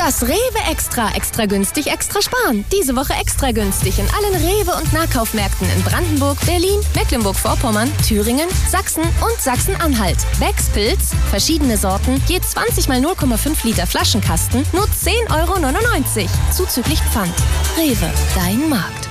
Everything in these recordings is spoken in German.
Das Rewe Extra. Extra günstig, extra sparen. Diese Woche extra günstig in allen Rewe- und Nahkaufmärkten in Brandenburg, Berlin, Mecklenburg-Vorpommern, Thüringen, Sachsen und Sachsen-Anhalt. Becks Pilz, verschiedene Sorten, je 20 mal 0,5 Liter Flaschenkasten, nur 10,99 €. Zuzüglich Pfand. Rewe, dein Markt.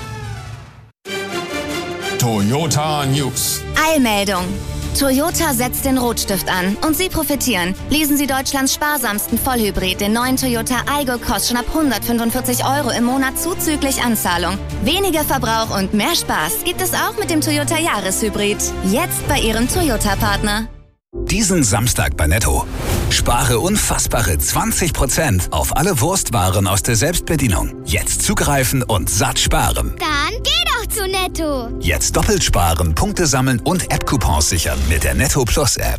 Toyota News. Eilmeldung. Toyota setzt den Rotstift an und Sie profitieren. Leasen Sie Deutschlands sparsamsten Vollhybrid, den neuen Toyota Aygo, kostet schon ab 145 € im Monat zuzüglich Anzahlung. Weniger Verbrauch und mehr Spaß gibt es auch mit dem Toyota Jahreshybrid. Jetzt bei Ihrem Toyota-Partner. Diesen Samstag bei Netto. Spare unfassbare 20% auf alle Wurstwaren aus der Selbstbedienung. Jetzt zugreifen und satt sparen. Dann geh doch zu Netto. Jetzt doppelt sparen, Punkte sammeln und App-Coupons sichern mit der Netto Plus App.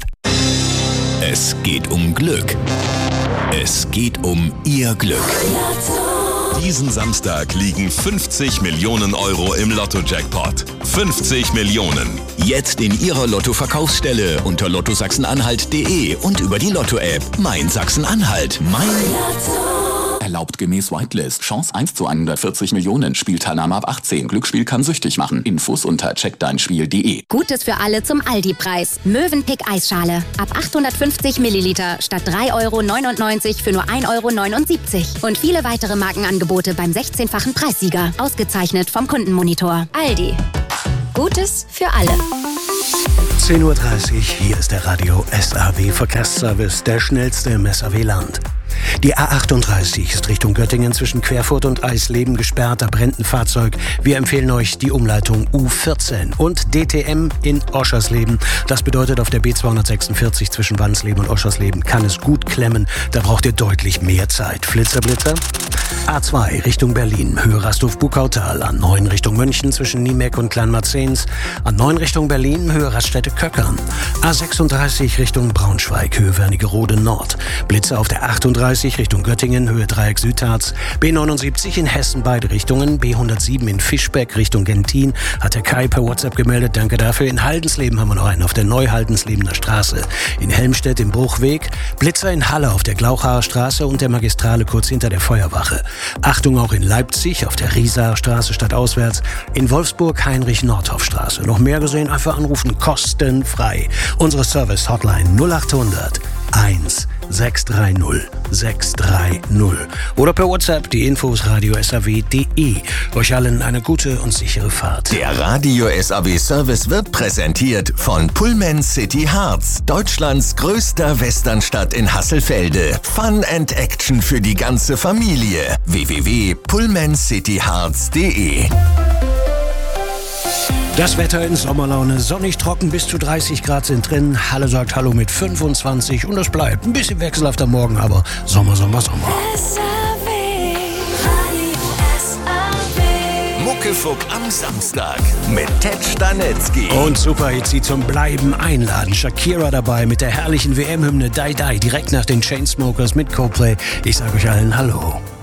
Es geht um Glück. Es geht um Ihr Glück. Diesen Samstag liegen 50 Millionen € im Lotto-Jackpot. 50 Millionen. Jetzt in Ihrer Lotto-Verkaufsstelle unter lottosachsenanhalt.de und über die Lotto-App. Mein Sachsen-Anhalt. Mein Lotto. Erlaubt gemäß Whitelist. Chance 1 zu 140 Millionen. Spielteilnahme ab 18. Glücksspiel kann süchtig machen. Infos unter checkdeinspiel.de. Gutes für alle zum Aldi-Preis. Mövenpick Eisschale. Ab 850 Milliliter statt 3,99 € für nur 1,79 € Und viele weitere Markenangebote beim 16-fachen Preissieger. Ausgezeichnet vom Kundenmonitor. Aldi. Gutes für alle. 10:30 Uhr, hier ist der Radio SAW Verkehrsservice, der schnellste im SAW-Land. Die A38 ist Richtung Göttingen zwischen Querfurt und Eisleben gesperrt, da brennt ein Fahrzeug. Wir empfehlen euch die Umleitung U14 und DTM in Oschersleben. Das bedeutet, auf der B246 zwischen Wansleben und Oschersleben kann es gut klemmen. Da braucht ihr deutlich mehr Zeit. Flitzer. A2 Richtung Berlin, Höhe Rasthof-Buckautal. A9 Richtung München zwischen Niemeck und Kleinmarzens. A9 Richtung Berlin, Höhe Raststätte-Köckern. A36 Richtung Braunschweig, Höhe Wernigerode Nord. Blitze auf der 38 Richtung Göttingen, Höhe Dreieck Südharz. B79 in Hessen beide Richtungen. B107 in Fischbeck Richtung Gentin. Hat der Kai per WhatsApp gemeldet, danke dafür. In Haldensleben haben wir noch einen auf der Neuhaldenslebener Straße. In Helmstedt im Bruchweg. Blitzer in Halle auf der Glauchaer Straße und der Magistrale kurz hinter der Feuerwache. Achtung auch in Leipzig auf der Riesaer Straße stadtauswärts. In Wolfsburg Heinrich-Nordhoff-Straße. Noch mehr gesehen, einfach anrufen, kostenfrei. Unsere Service-Hotline 0800 1630 630 oder per WhatsApp die Infos radio-saw.de. Euch allen eine gute und sichere Fahrt. Der Radio SAW Service wird präsentiert von Pullman City Harz, Deutschlands größter Westernstadt in Hasselfelde. Fun and Action für die ganze Familie. www.pullmancityharz.de. Das Wetter in Sommerlaune, sonnig, trocken, bis zu 30 Grad sind drin. Halle sagt Hallo mit 25 und es bleibt ein bisschen wechselhafter Morgen, aber Sommer. Muckefuck am Samstag mit Ted Stanetzky. Und Superhits, die zum Bleiben einladen. Shakira dabei mit der herrlichen WM-Hymne Die Die, direkt nach den Chainsmokers mit Coldplay. Ich sage euch allen Hallo.